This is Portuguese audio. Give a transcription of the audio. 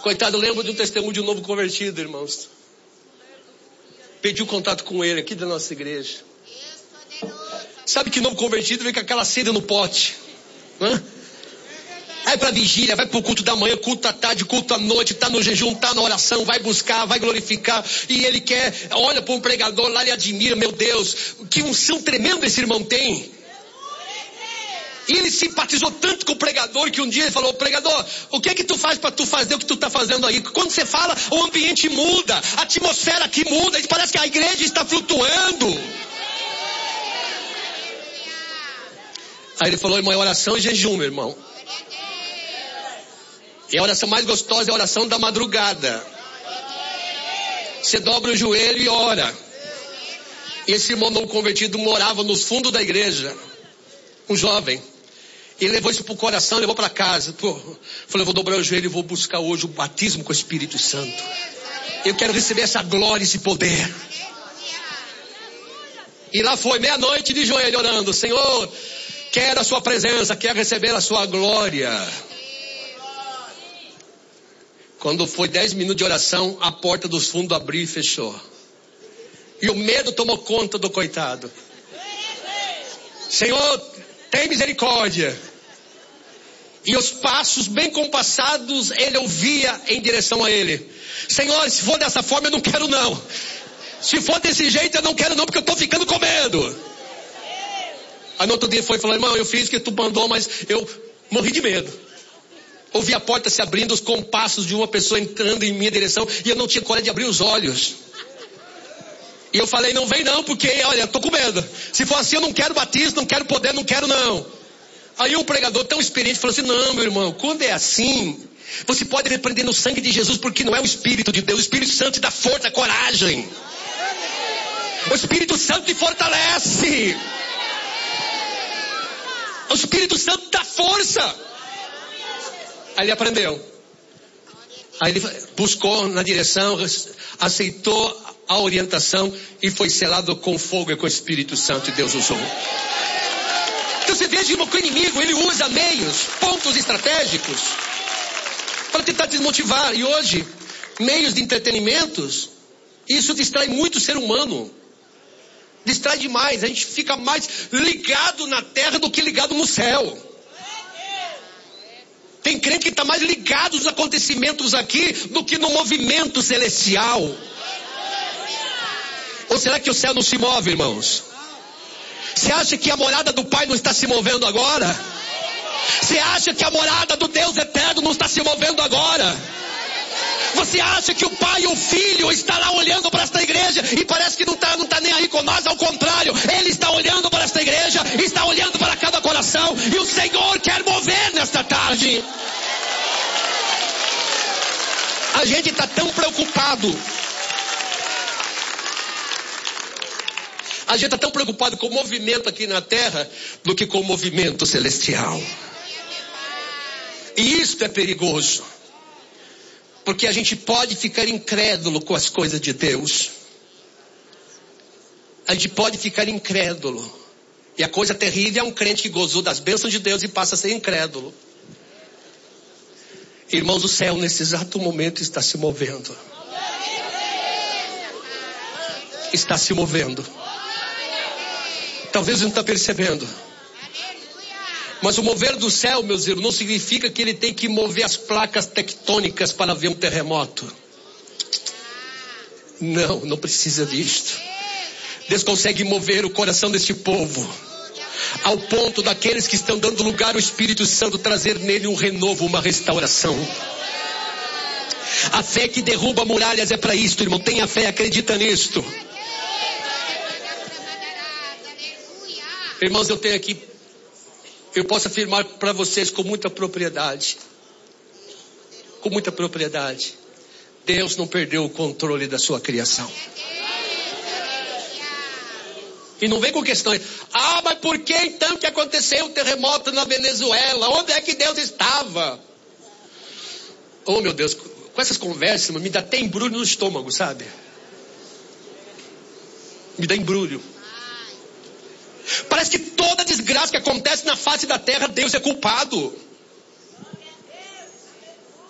Coitado, eu lembro de um testemunho de um novo convertido, irmãos. Pedi um contato com ele aqui da nossa igreja. Sabe que novo convertido vem com aquela sede no pote, né? Vai pra vigília, vai pro culto da manhã, culto à tarde, culto à noite, tá no jejum, tá na oração, vai buscar, vai glorificar, e ele quer, olha para um pregador lá, ele admira, meu Deus, que unção tremenda esse irmão tem. E ele simpatizou tanto com o pregador que um dia ele falou: pregador, o que é que tu faz para tu fazer o que tu tá fazendo aí? Quando você fala, o ambiente muda, a atmosfera aqui muda, parece que a igreja está flutuando. Aí ele falou: irmão, é oração e jejum, meu irmão. E a oração mais gostosa é a oração da madrugada. Você dobra o joelho e ora. E esse irmão não convertido morava nos fundos da igreja. Um jovem. Ele levou isso pro coração, levou para casa. Falou: eu vou dobrar o joelho e vou buscar hoje o batismo com o Espírito Santo. Eu quero receber essa glória, esse poder. E lá foi, meia-noite de joelho orando: Senhor, quero a sua presença, quero receber a sua glória. Quando foi 10 minutos de oração, a porta dos fundos abriu e fechou. E o medo tomou conta do coitado. Senhor, tem misericórdia. E os passos bem compassados ele ouvia em direção a ele. Senhor, se for dessa forma eu não quero não. Se for desse jeito eu não quero não, porque eu estou ficando com medo. Aí no outro dia foi e falou: irmão, eu fiz o que tu mandou, mas eu morri de medo. Ouvi a porta se abrindo, os compassos de uma pessoa entrando em minha direção, e eu não tinha coragem de abrir os olhos. E eu falei: não vem não, porque olha, eu tô com medo. Se for assim eu não quero batismo, não quero poder, não quero não. Aí um pregador tão experiente falou assim: não, meu irmão, quando é assim, você pode repreender no sangue de Jesus, porque não é o Espírito de Deus. O Espírito Santo te dá força, coragem. O Espírito Santo te fortalece. O Espírito Santo dá força. Aí ele aprendeu. Aí ele buscou na direção, aceitou a orientação e foi selado com fogo e com o Espírito Santo, e Deus usou. Então você veja, irmão, que o inimigo, ele usa meios, pontos estratégicos para tentar desmotivar. E hoje, meios de entretenimentos, isso distrai muito o ser humano. Distrai demais. A gente fica mais ligado na terra do que ligado no céu. Tem crente que está mais ligado nos acontecimentos aqui do que no movimento celestial. Ou será que o céu não se move, irmãos? Você acha que a morada do Pai não está se movendo agora? Você acha que a morada do Deus eterno não está se movendo agora? Você acha que o Pai e o Filho estão lá olhando para esta igreja e parece que não está nem aí com nós? Ao contrário, Ele está olhando para esta igreja, está olhando para cada coração, e o Senhor quer mover nesta tarde. A gente está tão preocupado. A gente está tão preocupado com o movimento aqui na terra do que com o movimento celestial. E isto é perigoso. Porque a gente pode ficar incrédulo com as coisas de Deus. A gente pode ficar incrédulo. E a coisa terrível é um crente que gozou das bênçãos de Deus e passa a ser incrédulo. Irmãos, o céu nesse exato momento está se movendo. Está se movendo. Talvez você não está percebendo. Mas o mover do céu, meus irmãos, não significa que ele tem que mover as placas tectônicas para ver um terremoto. Não, não precisa disto. Deus consegue mover o coração deste povo, ao ponto daqueles que estão dando lugar ao Espírito Santo trazer nele um renovo, uma restauração. A fé que derruba muralhas é para isto, irmão. Tenha fé, acredita nisto. Irmãos, eu tenho aqui, eu posso afirmar para vocês com muita propriedade. Com muita propriedade. Deus não perdeu o controle da sua criação. E não vem com questões. Ah, mas por que então que aconteceu o terremoto na Venezuela? Onde é que Deus estava? Oh, meu Deus, com essas conversas, me dá até embrulho no estômago, sabe? Me dá embrulho. Parece que toda desgraça que acontece na face da terra, Deus é culpado.